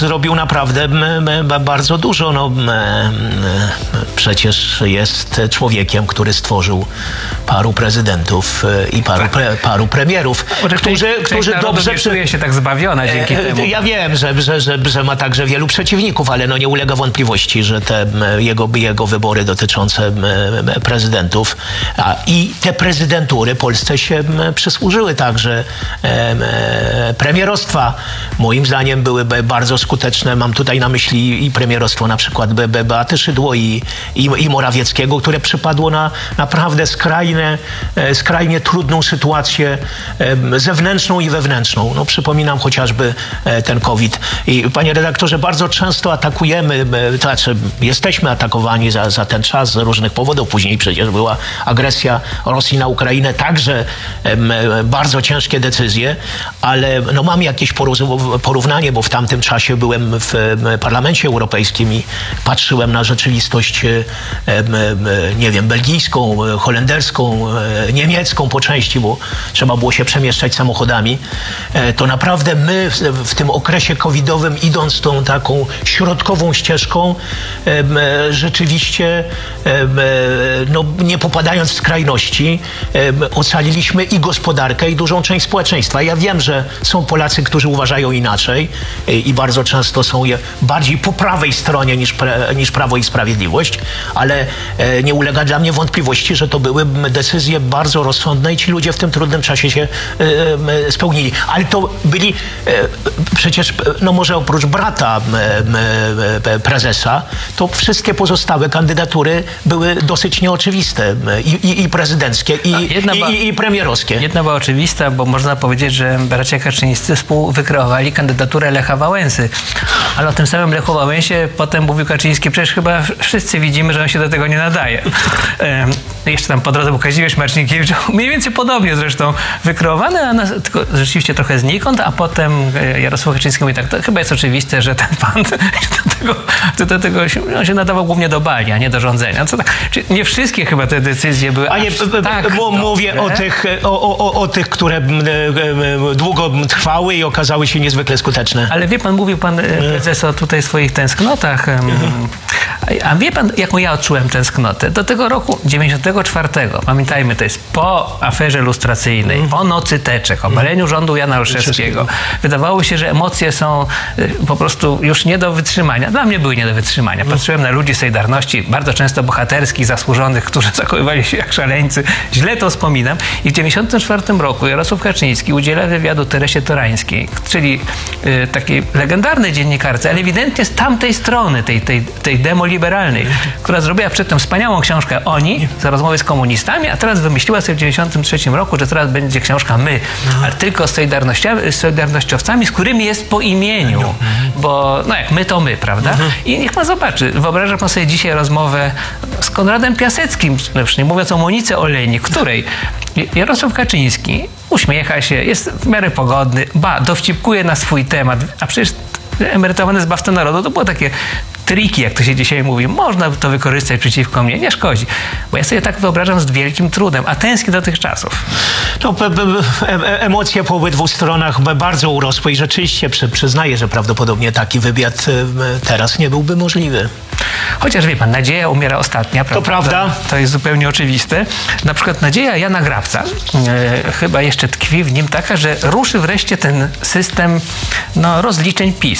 Zrobił naprawdę bardzo dużo. No, przecież jest człowiekiem, który stworzył paru prezydentów i paru premierów, którzy dobrze... Czuje się tak zbawiona dzięki temu. Ja wiem, że ma także wielu przeciwników, ale no nie ulega wątpliwości, że te jego wybory dotyczące prezydentów i te prezydentury Polsce się przysłużyły także. Premierostwa moim zdaniem były bardzo skuteczne. Mam tutaj na myśli i premierostwo na przykład Beaty Szydło i Morawieckiego, które przypadło na naprawdę skrajnie trudną sytuację zewnętrzną i wewnętrzną. No, przypominam chociażby ten COVID. I panie redaktorze, bardzo często atakujemy, to znaczy jesteśmy atakowani za ten czas z różnych powodów. Później przecież była agresja Rosji na Ukrainę, także bardzo ciężkie decyzje, ale no, mam jakieś porównanie, bo w tamtym czasie byłem w Parlamencie Europejskim i patrzyłem na rzeczywistość, nie wiem, belgijską, holenderską, niemiecką po części, bo trzeba było się przemieszczać samochodami. To naprawdę my w tym okresie covidowym, idąc tą taką środkową ścieżką, rzeczywiście no, nie popadając w skrajności, ocaliliśmy i gospodarkę, i dużą część społeczeństwa. Ja wiem, że są Polacy, którzy uważają inaczej i bardzo często są bardziej po prawej stronie niż Prawo i Sprawiedliwość, ale nie ulega dla mnie wątpliwości, że to były decyzje bardzo rozsądne i ci ludzie w tym trudnym czasie się spełnili. Ale to byli przecież, no może oprócz brata prezesa, to wszystkie pozostałe kandydatury były dosyć nieoczywiste. I prezydenckie, i premierowskie. Jedna była oczywista, bo można powiedzieć, że bracia Kaczyńscy współwykreowali kandydaturę Lecha Wałęsy. Ale o tym samym Lechu Wałęsie potem mówił Kaczyński, przecież chyba wszyscy widzimy, że on się do tego nie nadaje. Jeszcze tam po drodze był Kazimierz Marcinkiewicz, mniej więcej podobnie zresztą wykreowany, tylko rzeczywiście trochę znikąd, a potem Jarosław Kaczyński mówi tak, to chyba jest oczywiste, że ten pan do tego on się nadawał głównie do bali, a nie do rządzenia. Czyli nie wszystkie chyba te decyzje były mówię o tych, które długo trwały i okazały się niezwykle skuteczne. Ale wie pan, mówił pan prezes o tutaj swoich tęsknotach. A wie pan, jaką ja odczułem tęsknotę? Do tego roku 94. Pamiętajmy, to jest po aferze lustracyjnej, po nocy teczek, obaleniu rządu Jana Olszewskiego. Wydawało się, że emocje są po prostu już nie do wytrzymania. Dla mnie były nie do wytrzymania. Patrzyłem na ludzi Solidarności, bardzo często bohaterskich, zasłużonych, którzy zachowywali się jak szaleńcy. Źle to wspominam. I w 94 roku Jarosław Kaczyński udziela wywiadu Teresie Torańskiej, czyli takiej legendarnej dziennikarce, ale ewidentnie z tamtej strony, tej demoliberalnej, która zrobiła przedtem wspaniałą książkę Oni, za rozmowy z komunistami, a teraz wymyśliła sobie w 93 roku, że teraz będzie książka My, ale tylko z solidarnościowcami, z którymi jest po imieniu, bo no jak my, to my, prawda? I niech pan zobaczy, wyobraża pan sobie dzisiaj rozmowę z Konradem Piaseckim, już nie mówiąc o Monice Olejnik, której Jarosław Kaczyński uśmiecha się, jest w miarę pogodny, dowcipkuje na swój temat, a przecież emerytowany zbawca narodu to było takie triki, jak to się dzisiaj mówi. Można to wykorzystać przeciwko mnie, nie szkodzi. Bo ja sobie tak wyobrażam z wielkim trudem, a tęsknię do tych czasów. No, emocje po obydwu stronach bardzo urosły i rzeczywiście przyznaję, że prawdopodobnie taki wywiad teraz nie byłby możliwy. Chociaż wie pan, nadzieja umiera ostatnia, prawda? To prawda. To jest zupełnie oczywiste. Na przykład nadzieja Jana Grabca chyba jeszcze tkwi w nim taka, że ruszy wreszcie ten system rozliczeń PiS.